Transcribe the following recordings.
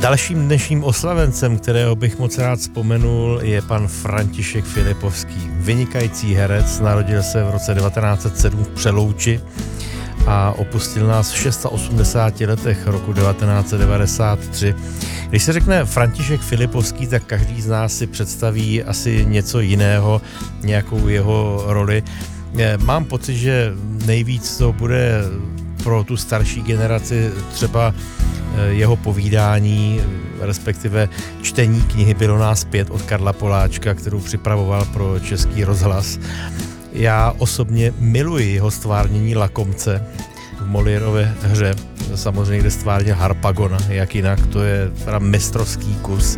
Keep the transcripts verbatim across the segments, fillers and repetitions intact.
Dalším dnešním oslavencem, kterého bych moc rád vzpomenul, je pan František Filipovský. Vynikající herec, narodil se v roce devatenáct set sedm v Přelouči a opustil nás v osmdesáti šesti letech roku devatenáct set devadesát tři. Když se řekne František Filipovský, tak každý z nás si představí asi něco jiného, nějakou jeho roli. Mám pocit, že nejvíc to bude pro tu starší generaci třeba jeho povídání, respektive čtení knihy Bylo nás pět od Karla Poláčka, kterou připravoval pro Český rozhlas. Já osobně miluji jeho stvárnění Lakomce v Moliérově hře, samozřejmě kde stvárnil Harpagona, jak jinak, to je teda mistrovský kus.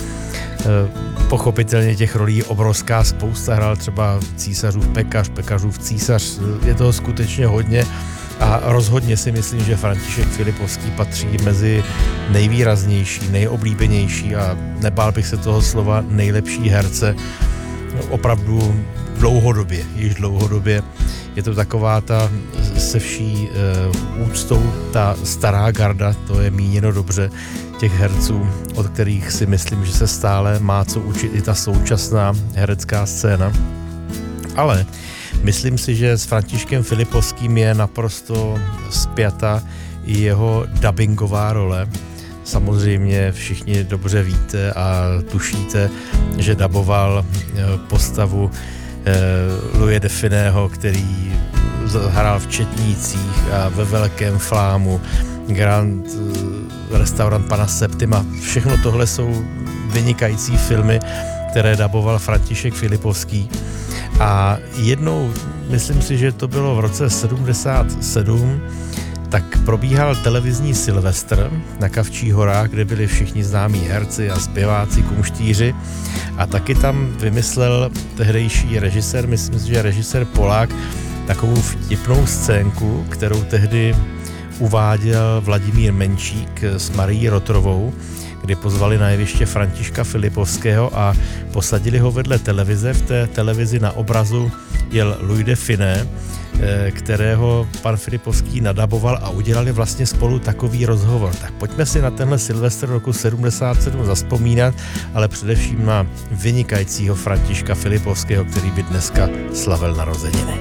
Pochopitelně těch rolí je obrovská spousta, hrál třeba Císařův pekař, Pekařův císař, je toho skutečně hodně. A rozhodně si myslím, že František Filipovský patří mezi nejvýraznější, nejoblíbenější a nebál bych se toho slova nejlepší herce opravdu dlouhodobě, již dlouhodobě. Je to taková ta se vší e, úctou, ta stará garda, to je míněno dobře, těch herců, od kterých si myslím, že se stále má co učit i ta současná herecká scéna. Ale myslím si, že s Františkem Filipovským je naprosto spjata i jeho dabingová role. Samozřejmě všichni dobře víte a tušíte, že daboval postavu Louise de Funèho, který hrál v Četnících a ve Velkém flámu, Grand restaurant pana Septima. Všechno tohle jsou vynikající filmy, které daboval František Filipovský. A jednou, myslím si, že to bylo v roce sedmdesát sedm, tak probíhal televizní Silvestr na Kavčích horách, kde byli všichni známí herci a zpěváci, kumštýři. A taky tam vymyslel tehdejší režisér, myslím si, že režisér Polák, takovou vtipnou scénku, kterou tehdy uváděl Vladimír Menšík s Marií Rotrovou, kdy pozvali na jeviště Františka Filipovského a posadili ho vedle televize. V té televizi na obrazu jel Louis de Funès, kterého pan Filipovský nadaboval a udělali vlastně spolu takový rozhovor. Tak pojďme si na tenhle Silvestr roku sedmdesát sedm zazpomínat, ale především na vynikajícího Františka Filipovského, který by dneska slavil narozeniny.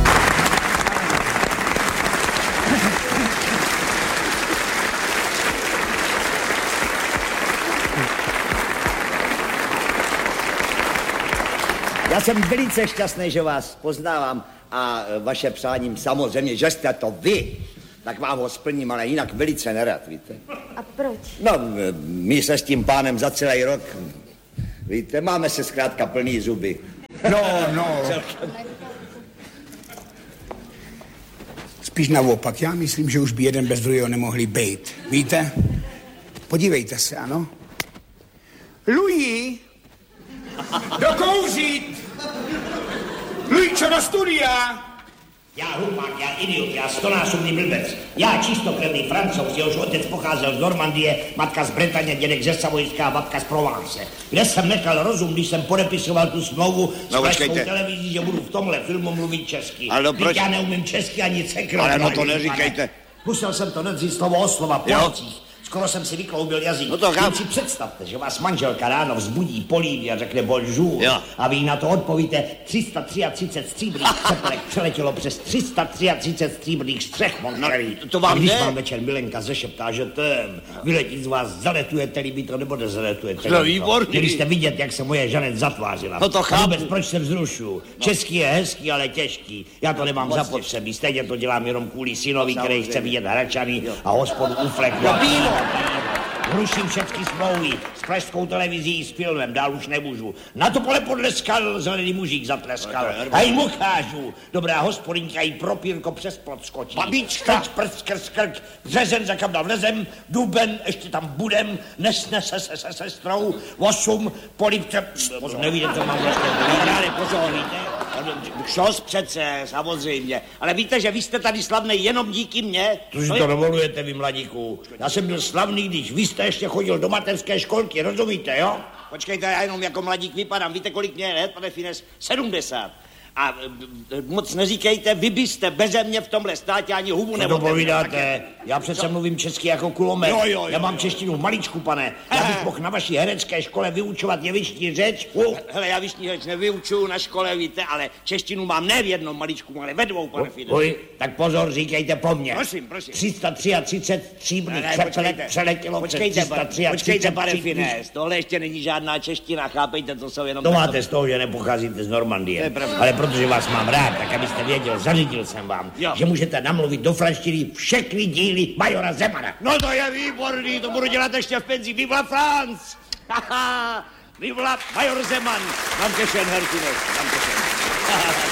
Já jsem velice šťastný, že vás poznávám a vaše přáním samozřejmě, že jste to vy, tak vám ho splním, ale jinak velice nerad, víte. A proč? No, my se s tím pánem za celý rok, víte, máme se zkrátka plný zuby. No, no. Spíš naopak, já myslím, že už by jeden bez druhého nemohli bejt. Víte? Podívejte se, ano? Louis! Dokouřit! Louis, do studia! Já hlupák, já idiot, já stonásobný blbec. Já čistokrevný Francouz, jehož otec pocházel z Normandie, matka z Bretaně, dědek ze Savojska a babka z Provence. Kde jsem nechal rozum, když jsem podepisoval tu smlouvu s no, pražskou televizí, že budu v tomhle filmu mluvit česky. Ale no, proč? Já neumím česky ani cekro. Ale no to neříkejte. Musel jsem to nedřív slovo o slova po nocích. Skoro jsem si vykloubil jazyk. No to Jen si představte, že vás manželka ráno vzbudí, políbí a řekne bonjour. Jo. A vy na to odpovíte tři sta třicet tři stříbrných přepelek přeletělo přes tři sta třicet tři stříbrných střech, Montreal. No, to vám a když ne? vám večer Milenka zešeptá, že ten vyletí z vás, zaletujete-li by to, nebo nezaletujete. No výborný. Měli jste vidět, jak se moje Žanet zatvářila. No to chápu. Vůbec, proč se vzrušu? No. Český je hezký, ale těžký. Já to nemám Vlastně. zapotřebí. Stejně to dělám jenom kvůli synovi, který Samozřejmě. chce vidět Hračany a hospodu ufleknout. No pivo. Ruším všechny smlouvy s pražskou televizí, s filmem, dál už nemůžu. Na to pole podleskal, zelený mužík zatleskal. A jim ukážu. Dobrá hospodinka jí propírko přes plot skočí. Babička. Krč, prst, krč, krč, březen, za kam dal vlezem, duben, ještě tam budem, nesnese se se sestrou, osm, polipce, pozor, nevíte, co mám vlastně. Rány, pozor, víte? Šos přece, samozřejmě. Ale víte, že vy jste tady slavný jenom díky mně? To si to dovolujete, vy mladíku. Já jsem byl slavný, když vy jste ještě chodil do mateřské školky, rozumíte, jo? Počkejte, já jenom jako mladík vypadám. Víte, kolik mě je let, pane Fines? sedmdesát. A e, moc neříkejte, vy byste beze mě v tomhle státě ani hubu Co to neotevřel. povídáte? Já přece mluvím česky jako kulomet. Jo, jo, jo, Já mám jo. češtinu v maličku, pane. Já bych mohl na vaší herecké škole vyučovat jevištní řeč. Uh. Hele, já vyšní řeč nevyučuju na škole, víte, ale češtinu mám ne v jednom maličku, ale ve dvou, pane Fidel. Uj, tak pozor, říkejte po mně. Prosím, prosím. tři sta třicet tři stříbrných Ne, ne, čepelek počkejte. přeletělo přes Počkejte, tři sta pane, třicet tři počkejte, pane stříbrných- Finés, tohle ještě není žádná čeština, chápejte, to jsou jenom... To takové- máte z toho, že nepocházíte z To je Normandie. pravda. Ale protože vás mám rád, tak abyste věděl, zařídil jsem vám, Jo. že můžete namluvit do franštiny všechny díly majora Zemana. No to je výborný, to budu dělat ještě v penzi. Vive la France! Haha, vive la Major Zeman! Dankeschön, Herr Finés, dankeschön.